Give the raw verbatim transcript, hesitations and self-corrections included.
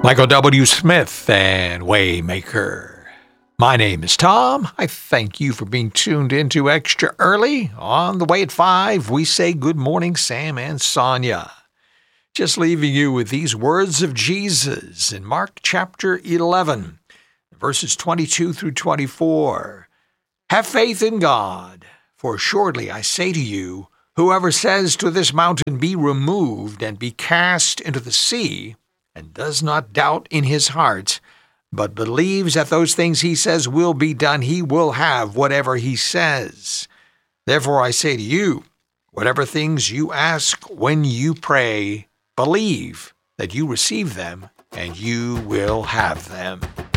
Michael W. Smith and Waymaker. My name is Tom. I thank you for being tuned into Extra Early. On the way at five, we say good morning, Sam and Sonia. Just leaving you with these words of Jesus in Mark chapter eleven, verses twenty-two through twenty-four. Have faith in God, for surely I say to you, whoever says to this mountain, be removed and be cast into the sea, and does not doubt in his heart, but believes that those things he says will be done, he will have whatever he says. Therefore I say to you, whatever things you ask when you pray, believe that you receive them, and you will have them.